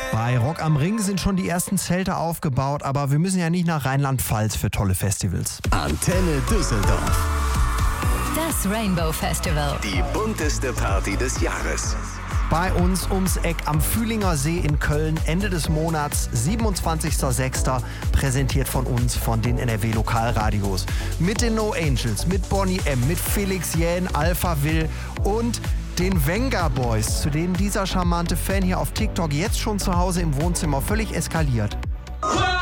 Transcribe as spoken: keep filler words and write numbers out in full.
Bei Rock am Ring sind schon die ersten Zelte aufgebaut, aber wir müssen ja nicht nach Rheinland-Pfalz für tolle Festivals. Antenne Düsseldorf. Das Rainbow Festival. Die bunteste Party des Jahres. Bei uns ums Eck am Fühlinger See in Köln, Ende des Monats, siebenundzwanzigster sechster präsentiert von uns, von den N R W-Lokalradios. Mit den No Angels, mit Bonnie M., mit Felix Jähn, Alpha Will und den Venga Boys, zu denen dieser charmante Fan hier auf TikTok jetzt schon zu Hause im Wohnzimmer völlig eskaliert.